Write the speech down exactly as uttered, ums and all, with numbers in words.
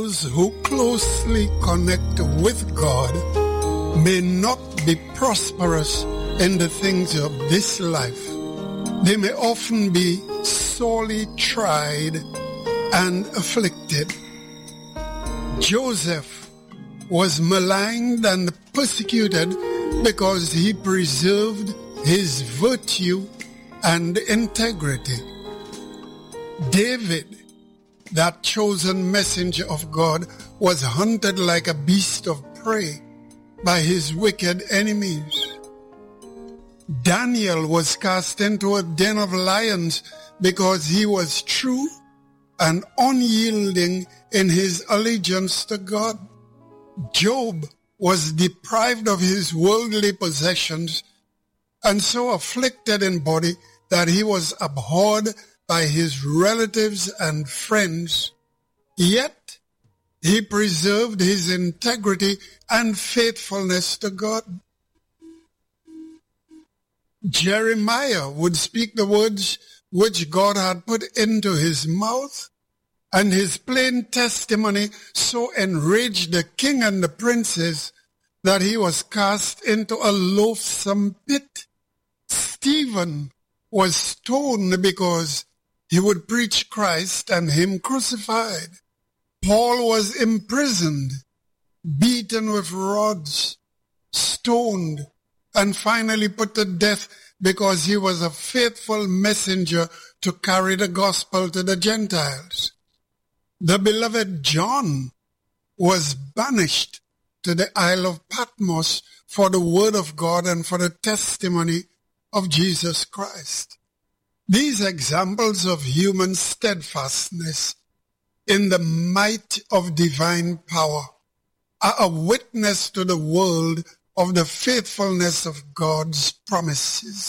Those who closely connect with God may not be prosperous in the things of this life. They may often be sorely tried and afflicted. Joseph was maligned and persecuted because he preserved his virtue and integrity. David, that chosen messenger of God, was hunted like a beast of prey by his wicked enemies. Daniel was cast into a den of lions because he was true and unyielding in his allegiance to God. Job was deprived of his worldly possessions and so afflicted in body that he was abhorred by his relatives and friends. Yet he preserved his integrity and faithfulness to God. Jeremiah would speak the words which God had put into his mouth, and his plain testimony so enraged the king and the princes that he was cast into a loathsome pit. Stephen was stoned because he would preach Christ and him crucified. Paul was imprisoned, beaten with rods, stoned, and finally put to death because he was a faithful messenger to carry the gospel to the Gentiles. The beloved John was banished to the Isle of Patmos for the word of God and for the testimony of Jesus Christ. These examples of human steadfastness in the might of divine power are a witness to the world of the faithfulness of God's promises.